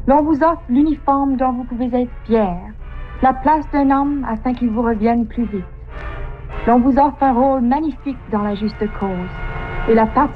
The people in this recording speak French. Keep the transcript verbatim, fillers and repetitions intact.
L'on vous offre l'uniforme dont vous pouvez être fier, la place d'un homme afin qu'il vous revienne plus vite. L'on vous offre un rôle magnifique dans la juste cause et la participation